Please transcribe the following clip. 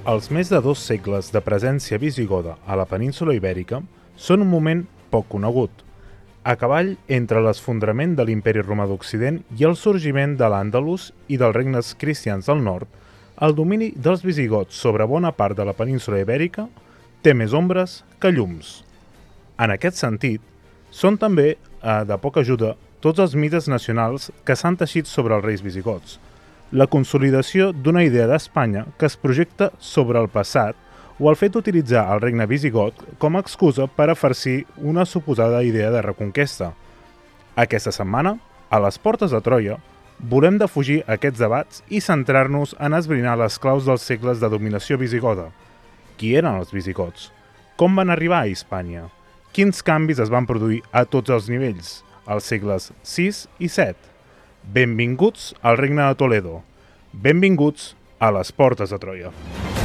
Els més de 2 segles de presència visigoda a la península ibèrica són un moment poc conegut, a cavall entre l'esfondrament de l'Imperi Romà d'Occident i el sorgiment de l'Àndalus i dels regnes cristians del nord, el domini dels visigots sobre bona part de la península ibèrica té més ombres que llums. En aquest sentit, són també de poca ajuda tots els mites nacionals que s'han teixit sobre els reis visigots, la consolidació d'una idea d'Espanya que es projecta sobre el passat o el fet d'utilitzar el regne visigot com a excusa per a farcir una suposada idea de reconquesta. Aquesta setmana, a les portes de Troia, volem defugir aquests debats i centrar-nos en esbrinar les claus dels segles de dominació visigoda. Qui eren els visigots? Com van arribar a Hispània? Quins canvis es van produir a tots els nivells, als segles VI i VII? Benvinguts al Regne de Toledo. Benvinguts a les portes de Troia.